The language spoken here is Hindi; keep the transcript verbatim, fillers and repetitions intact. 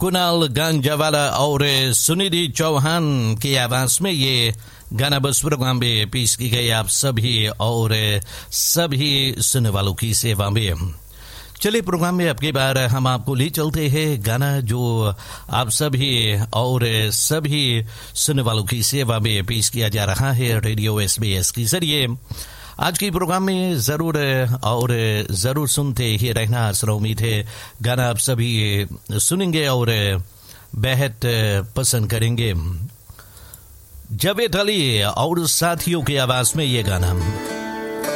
कुणाल गांजावाला और सुनिधि चौहान की आवाज में ये गाना बस प्रोग्राम में पेश की गई आप सभी और सभी सुनने वालों की सेवा में। चलिए प्रोग्राम में अब की बार हम आपको ले चलते हैं गाना जो आप सभी और सभी सुनने वालों की सेवा में पेश किया जा रहा है रेडियो एसबीएस के जरिए। आज के प्रोग्राम में जरूर और जरूर सुनते ही रहना, आशा उम्मीद है गाना आप सभी सुनेंगे और बेहद पसंद करेंगे। जावेद अली और साथियों की आवाज में ये गाना।